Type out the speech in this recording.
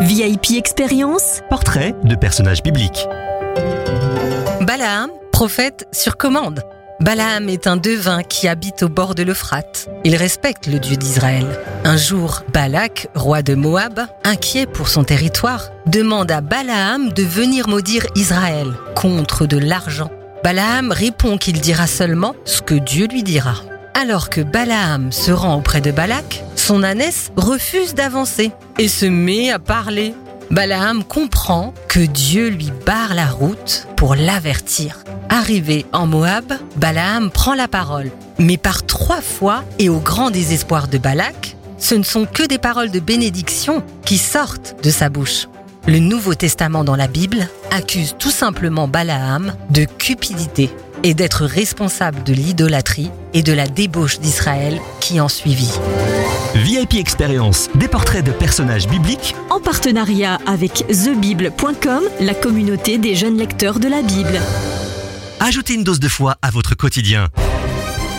VIP Expérience, Portrait de personnages bibliques. Balaam, prophète sur commande. Balaam est un devin qui habite au bord de l'Euphrate. Il respecte le Dieu d'Israël. Un jour, Balak, roi de Moab, inquiet pour son territoire, demande à Balaam de venir maudire Israël contre de l'argent. Balaam répond qu'il dira seulement ce que Dieu lui dira. Alors que Balaam se rend auprès de Balak, son ânesse refuse d'avancer et se met à parler. Balaam comprend que Dieu lui barre la route pour l'avertir. Arrivé en Moab, Balaam prend la parole. Mais par 3 fois et au grand désespoir de Balak, ce ne sont que des paroles de bénédiction qui sortent de sa bouche. Le Nouveau Testament dans la Bible accuse tout simplement Balaam de cupidité et d'être responsable de l'idolâtrie et de la débauche d'Israël qui en suivit. VIP Expérience, des portraits de personnages bibliques en partenariat avec thebible.com, la communauté des jeunes lecteurs de la Bible. Ajoutez une dose de foi à votre quotidien.